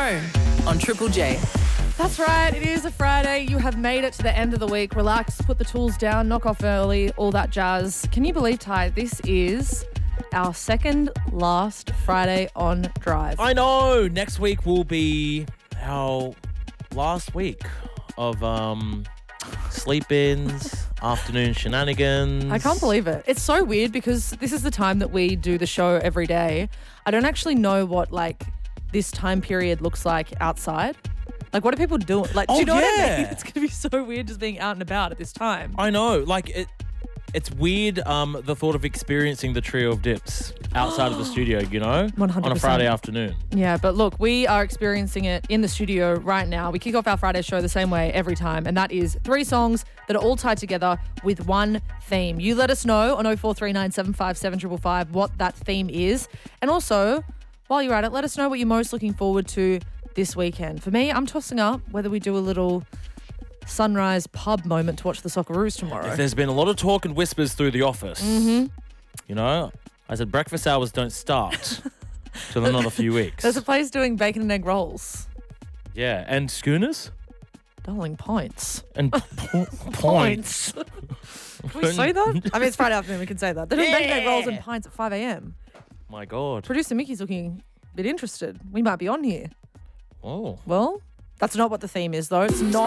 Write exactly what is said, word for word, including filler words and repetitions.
Mo on Triple J. That's right. It is a Friday. You have made it to the end of the week. Relax, put the tools down, knock off early, all that jazz. Can you believe, Ty, this is our second last Friday on Drive. I know. Next week will be our last week of um, sleep-ins, afternoon shenanigans. I can't believe it. It's so weird because this is the time that we do the show every day. I don't actually know what, like, this time period looks like outside. Like, what are people doing? Like, do Oh, you know what I yeah. mean? It's going to be so weird just being out and about at this time. I know. Like, it. It's weird, um, the thought of experiencing the trio of dips outside of the studio, you know? one hundred percent. On a Friday afternoon. Yeah, but look, we are experiencing it in the studio right now. We kick off our Friday show the same way every time, and that is three songs that are all tied together with one theme. You let us know on oh four three nine, seven five seven, five five five what that theme is. And also, while you're at it, let us know what you're most looking forward to this weekend. For me, I'm tossing up whether we do a little sunrise pub moment to watch the Socceroos tomorrow. If there's been a lot of talk and whispers through the office, Mm-hmm. you know, I said breakfast hours don't start till another few weeks. There's a place doing bacon and egg rolls. Yeah, and schooners? Darling, points. And po- points. Can we say that? I mean, it's Friday afternoon, we can say that. They're doing bacon and egg rolls and pints at five a.m. My God. Producer Mickey's looking a bit interested. We might be on here. Oh. Well, that's not what the theme is, though. It's not.